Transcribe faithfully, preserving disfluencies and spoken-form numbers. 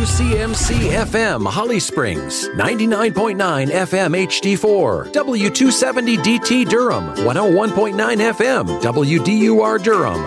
W C M C F M Holly Springs, ninety-nine point nine F M H D four, W two seventy D T Durham, one oh one point nine F M W D U R Durham,